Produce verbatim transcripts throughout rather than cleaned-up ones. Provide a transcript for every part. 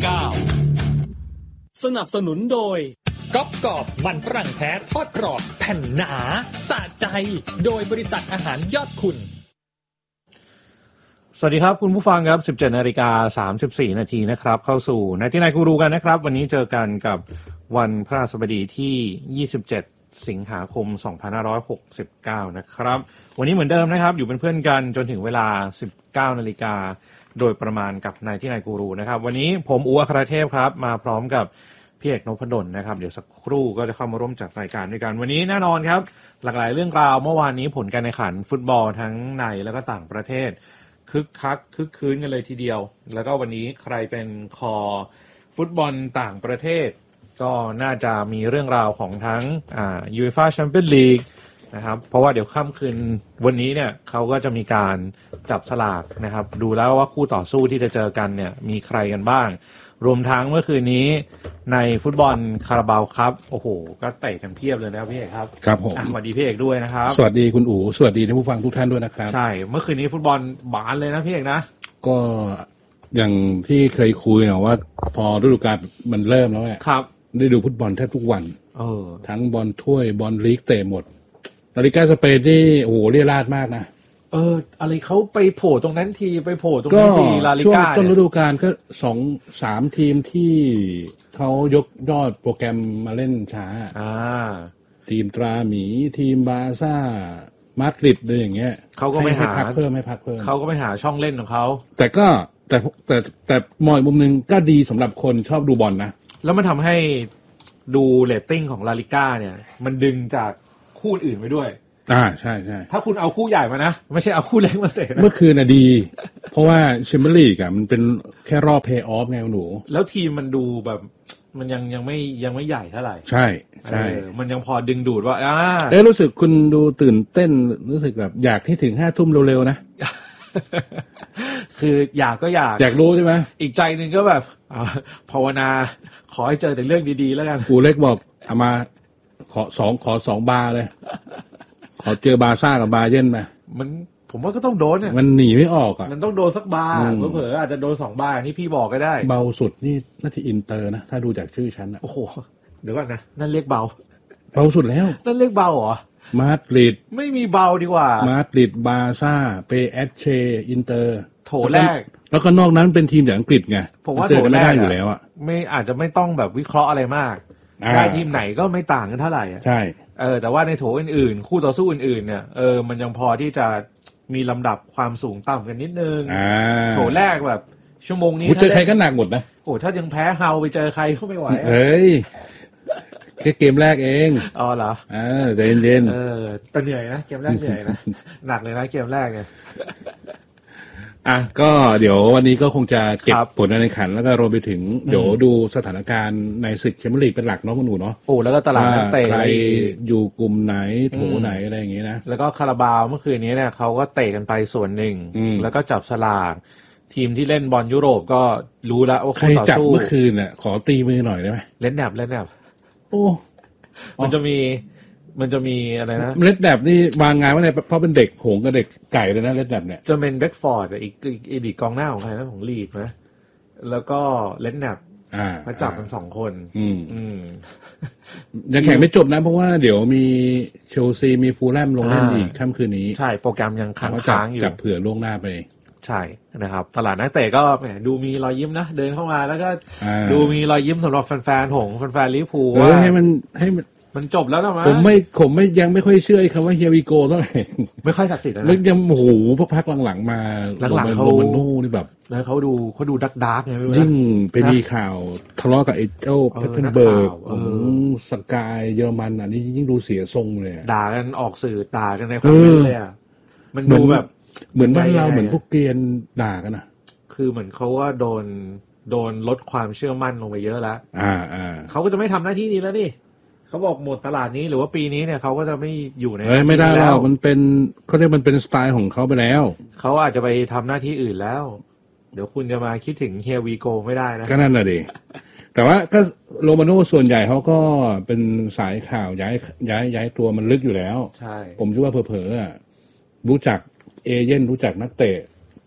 เก้าสนับสนุนโดยก๊อบกรอบมันฝรั่งแท้ทอดกรอบแผ่นหนาสะใจโดยบริษัทอาหารยอดคุณสวัสดีครับคุณผู้ฟังครับ สิบเจ็ดนาฬิกาสามสิบสี่นาทีนะครับเข้าสู่ในที่นายกูรูกันนะครับวันนี้เจอกันกับวันพฤหัสบดีที่ยี่สิบเจ็ดสิงหาคมสองพันห้าร้อยหกสิบเก้านะครับวันนี้เหมือนเดิมนะครับอยู่เป็นเพื่อนกันจนถึงเวลา สิบเก้านาฬิกาโดยประมาณกับนายที่นายกูรูนะครับวันนี้ผมอู๋อัครเทพครับมาพร้อมกับพี่เอกนพดลนะครับเดี๋ยวสักครู่ก็จะเข้ามาร่วมจัดรายการด้วยกันวันนี้แน่นอนครับหลากหลายเรื่องราวเมื่อวานนี้ผลการแข่งขันฟุตบอลทั้งในแล้วก็ต่างประเทศคึกคักคึกคืนกันเลยทีเดียวแล้วก็วันนี้ใครเป็นคอฟุตบอลต่างประเทศก็น่าจะมีเรื่องราวของทั้งอ่า ยู อี เอฟ เอ Champions League นะครับเพราะว่าเดี๋ยวค่ำคืนวันนี้เนี่ยเขาก็จะมีการจับสลากนะครับดูแล้วว่าคู่ต่อสู้ที่จะเจอกันเนี่ยมีใครกันบ้างรวมทั้งเมื่อคืนนี้ในฟุตบอลคาราบาวครับโอ้โหก็เตะกันเพียบเลยนะครับพี่เอกครับครับผมสวัสดีพี่เอกด้วยนะครับสวัสดีคุณอู๋สวัสดีท่านผู้ฟังทุกท่านด้วยนะครับใช่เมื่อคืนนี้ฟุตบอลบานเลยนะพี่เอกนะก็อย่างที่เคยคุยเนาะว่าพอฤดูกาลมันเริ่มแล้วเนี่ยครับได้ดูฟุตบอลแทบทุกวันเออทั้งบอลถ้วยบอลลีกเตะหมดลาลิก้าสเปนนี่โอ้โหเรี่ยราดมากนะเอออะไรเขาไปโผล่ตรงนั้นทีไปโผล่ตรงนั้นทีลาลิก้าช่วงต้นฤดูกาลก็สองสามทีมที่เขายกยอดโปรแกรมมาเล่นช้าอ่าทีมตราหมีทีมบาร์ซ่ามาดริดเลยอย่างเงี้ยเขาก็ไม่หาพักเพิ่มไม่พักเพิ่มเขาก็ไม่หาช่องเล่นของเขาแต่ก็แต่แต่แต่มองอีกมุมนึงก็ดีสำหรับคนชอบดูบอลนะแล้วมันทำให้ดูเรตติ้งของลาลิก้าเนี่ยมันดึงจากคู่อื่นไปด้วยอ่าใช่ใช่ถ้าคุณเอาคู่ใหญ่มานะไม่ใช่เอาคู่เล็กมาเตะนะเมื่อคืนน่ะดี เพราะว่าแชมเปี้ยนลีกอ่ะมันเป็นแค่รอบเพลย์ออฟไงหนูแล้วทีมมันดูแบบมันยังยังไม่ยังไม่ใหญ่เท่าไหร่ใช่ใช่มันยังพอดึงดูดว่าอ่าเอ๊ะรู้สึกคุณดูตื่นเต้นรู้สึกแบบอยากให้ถึงห้าทุ่มเร็วๆนะคืออยากก็อยากอยากรู้ใช่ไหมอีกใจนึงก็แบบภาวนาขอให้เจอแต่เรื่องดีๆแล้วกันกูเล็กบอกเอามาขอสองขอสองบาร์เลยขอเจอบาร์ซ่ากับบาเยิร์นมามันผมว่าก็ต้องโดนเนี่ยมันหนีไม่ออกอ่ะมันต้องโดนสักบาร์เผลอๆอาจจะโดนสองบาร์นี่พี่บอกก็ได้เบาสุดนี่น่าจะอินเตอร์นะถ้าดูจากชื่อฉันอ่ะโอ้โหเดี๋ยวก่อนนะนั่นเรียกเบาเบาสุดแล้วนั่นเรียกเบาเหรอมาดริดไม่มีเบาดีกว่ามาดริดบาร์ซ่าเปเอสเชอินเตอร์โถแรกแล้วก็นอกนั้นเป็นทีมจากอังกฤษไงผมว่าโถแรกอยู่แล้วอ่ะไม่อาจจะไม่ต้องแบบวิเคราะห์อะไรมากได้ทีมไหนก็ไม่ต่างกันเท่าไหร่ใช่เออแต่ว่าในโถอื่นๆคู่ต่อสู้อื่นๆเนี่ยเออมันยังพอที่จะมีลำดับความสูงต่ำกันนิดนึงโถแรกแบบชั่วโมงนี้ถ้าเจอใครก็หนักหมดนะโอ้ถ้ายังแพ้เฮาไปเจอใครก็ไม่ไหวเฮ้ยแค่เกมแรกเองอ๋อเหรอเออใจเย็นๆเออแต่เหนื่อยนะเกมแรกเหนื่อยนะหนักเลยนะเกมแรกเนี่ยอ่ะก็เดี๋ยววันนี้ก็คงจะเก็บผลการแข่งขันแล้วก็รวมไปถึงเดี๋ยวดูสถานการณ์ในศึกแชมเปี้ยนลีกเป็นหลักเนาะคุณหนูเนาะโอ้แล้วก็ตลาดนักเตะใครอยู่กลุ่มไหนโถไหนอะไรอย่างงี้นะแล้วก็คาราบาวเมื่อคืนนี้เนี่ยเขาก็เตะกันไปส่วนหนึ่งแล้วก็จับสลากทีมที่เล่นบอลยุโรปก็รู้แล้วว่าคู่ต่อสู้ใครจับเมื่อคืนน่ะขอตีมือหน่อยได้ไหมเล่นแนบเล่นแนบโอ้มันจะมีมันจะมีอะไรนะเลดแดบนี่วางงานไว้ในเพราะเป็นเด็กหงกับเด็กไก่เลยนะเลดแดบเนี่ยจะเป็นเบ็กฟอร์ดอีกอีกกองหน้าของใครนะของลีดนะแล้วก็เลดแดบมาจับกันสองคนอืมอืมยังแข่งไม่จบนะเพราะว่าเดี๋ยวมีเชลซีมีฟูลแลมลงเล่นอีกค่ำคืนนี้ใช่โปรแกรมยังค้างอยู่จับเผื่อล่วงหน้าไปใช่นะครับตลาดนักเตะก็แหมดูมีรอยยิ้มนะเดินเข้ามาแล้วก็ดูมีรอยยิ้มสำหรับแฟนๆหงแฟนๆลิเวอร์พูลว่าให้มันให้มันมันจบแล้วนะมั้ยผมไม่ผมไม่ยังไม่ค่อยเชื่อคำว่าเฮียวีโกเท่าไหร่ไม่ค่อยศักดิ์สิทธิ์นะแล้วยังโอ้โหพักหลังๆมาหลังๆเขาโรมาโน่นี่แบบแล้วเขาดูเขาดูดาร์กๆไงยิ่งไปมีข่าวทะเลาะกับไอ้เจ้าเพทเทนเบิร์กของสกายเยอรมันอ่ะนี่ยิ่งดูเสียทรงเลยด่ากันออกสื่อด่ากันในคอมเมนต์เลยอ่ะมันดูแบบเหมือนบ้านเราเหมือนพวกเกรียนด่ากันอ่ะคือเหมือนเขาว่าโดนโดนลดความเชื่อมั่นลงไปเยอะแล้วอ่าอ่าเขาก็จะไม่ทำหน้าที่นี้แล้วนี่เขาบอกหมดตลาดนี้หรือว่าปีนี้เนี่ยเขาก็จะไม่อยู่ในไม่ได้แล้วมันเป็นเขาเรียกมันเป็นสไตล์ของเขาไปแล้วเขาอาจจะไปทำหน้าที่อื่นแล้วเดี๋ยวคุณจะมาคิดถึงเฮียวีโกไม่ได้นะก็นั่นแหละดิแต่ว่าก็โรมาโน่ส่วนใหญ่เขาก็เป็นสายข่าวย้ายย้ายย้ายตัวมันลึกอยู่แล้วใช่ผมคิดว่าเผลอๆรู้จักเอเย่นรู้จักนักเตะ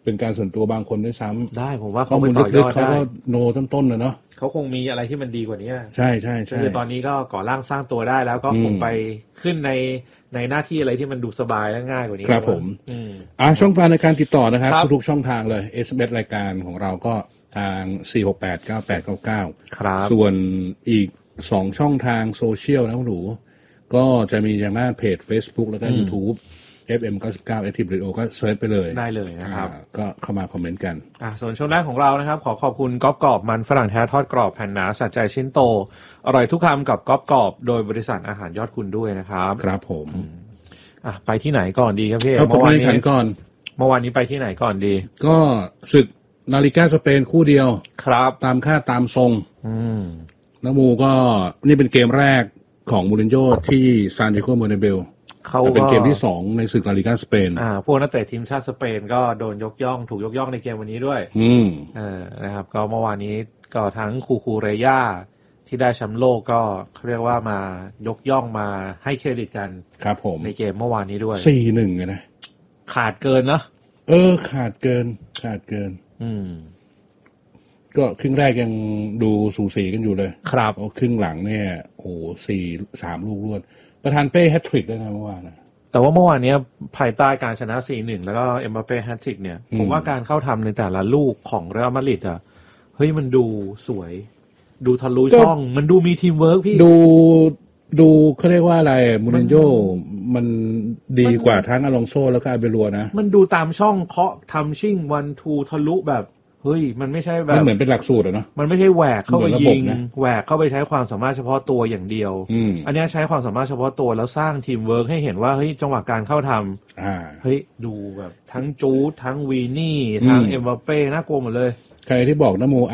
เป็นการส่วนตัวบางคนด้วยซ้ำได้ผมว่าข้เขาอไปมูลต่อยลึกอดๆเขาได้ก็โนต้นๆนะเนาะเขาคงมีอะไรที่มันดีกว่านี้ใช่ใช่ใช่คือตอนนี้ก็ก่อร่างสร้างตัวได้แล้วก็คงไปขึ้นในในหน้าที่อะไรที่มันดูสบายและง่ายกว่านี้ครับผมอ่าช่องทางในการติดต่อนะครับทุกๆช่องทางเลย เอส เอ็ม เอส รายการของเราก็ทางสี่ หก แปด เก้า แปด เก้า เก้าครับส่วนอีกสองช่องทางโซเชียลนะคุณหนูก็จะมีอย่างหน้าเพจ Facebook แล้วก็ YouTube เอฟ เอ็ม เก้าสิบเก้า Active Radio ก็เซิร์ชไปเลยได้เลยนะครับก็เข้ามาคอมเมนต์กันอ่าส่วนช่วงแรกของเรานะครับขอขอบคุณก๊อบกรอบมันฝรั่งแท้ทอดกรอบแผ่นหนาสัดใจชิ้นโตอร่อยทุกคำกับก๊อบกรอบโดยบริษัทอาหารยอดคุณด้วยนะครับครับผมอ่ะไปที่ไหนก่อนดีครับพี่เมื่อวานนี้ก่อนเมื่อวานนี้ไปที่ไหนก่อนดีก็ศึกนาฬิกาสเปนคู่เดียวครับตามค่าตามทรงอืมน้ำมูก็นี่เป็นเกมแรกของมูรินโญ่ที่ซานดิเอโก เบอร์นาเบลเขาเป็นเกมที่สองในศึกลาลิก้าสเปนอ่าพวกนักเตะทีมชาติสเปนก็โดนยกย่องถูกยกย่องในเกมวันนี้ด้วยอืมเออนะครับก็เมื่อวานนี้ก็ทั้งคูคูเรย่าที่ได้แชมป์โลกก็เรียกว่ามายกย่องมาให้เครดิตกันครับผมในเกมเมื่อวานนี้ด้วยสี่หนึ่ง นะขาดเกินเนาะเออขาดเกินขาดเกินอืมก็ครึ่งแรกยังดูสูสีกันอยู่เลยครับโอ้ครึ่งหลังเนี่ยโอ้สี่สามลูกรวดประธานเป้แฮตทริกด้วยนะเมื่อวานนะแต่ว่าเมื่อวานนี้ภายใต้การชนะ สี่หนึ่ง แล้วก็เอ็มบัปเป้แฮตทริกเนี่ยผมว่าการเข้าทำในแต่ละลูกของเรอัลมาดริดอ่ะเฮ้ยมันดูสวยดูทะลุช่องมันดูมีทีมเวิร์กพี่ดูดูเขาเรียกว่าอะไรมูรินโญ่มันดีกว่าทั้งอลองโซแล้วก็อาเบลัวนะมันดูตามช่องเคาะทำชิ่งวันทูทะลุแบบเฮ้ยมันไม่ใช่แบบมันเหมือนเป็นหลักสูตรอะเนาะมันไม่ใช่แหวกเข้าไปยิงแหวกเข้าไปใช้ความสามารถเฉพาะตัวอย่างเดียวอันนี้ใช้ความสามารถเฉพาะตัวแล้วสร้างทีมเวิร์กให้เห็นว่าเฮ้ยจังหวะการเข้าทำเฮ้ยดูแบบทั้งจูดทั้งวีนี่ทั้งเอ็มบัปเป้น่ากลัวหมดเลยใครที่บอกนะโม